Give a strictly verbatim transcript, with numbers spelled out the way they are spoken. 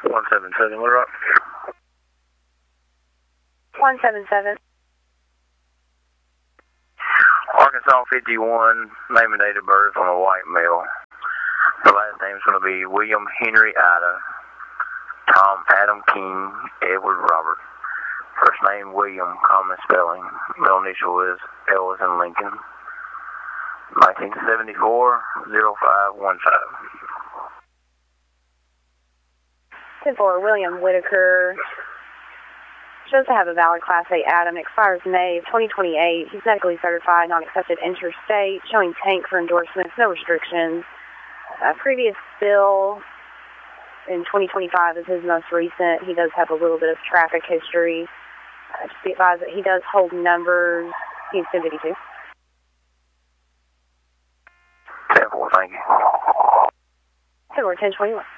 one seven seven, what up? one seven seven. Arkansas fifty-one, name and date of birth on a white male. The last name's going to be William Henry Ida, Tom Adam King, Edward Robert. First name William, common spelling. Middle initial is L as in Lincoln. nineteen seventy-four, oh five one five. ten four, William Whitaker. Shows to have a valid Class A Adam. Expires May of twenty twenty-eight. He's medically certified, non-accepted interstate. Showing tank for endorsements, no restrictions. Uh, previous bill in twenty twenty-five is his most recent. He does have a little bit of traffic history. Uh, just be advised that he does hold numbers. He's ten fifty-two. ten four, thank you. ten four, ten twenty-one.